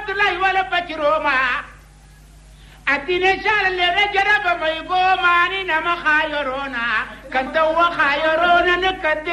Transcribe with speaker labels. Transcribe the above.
Speaker 1: rahmatullahi wala baciroma addine shalalle re jaraba mai goma ni na ma khayorona kan tawwa khayorona ne kadde